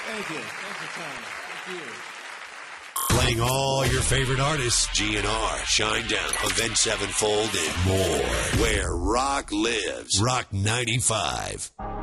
Thank you. Thanks for coming. Thank you. Playing all your favorite artists, GNR, Shinedown, Avenged Sevenfold, and more. Where rock lives. Rock 95.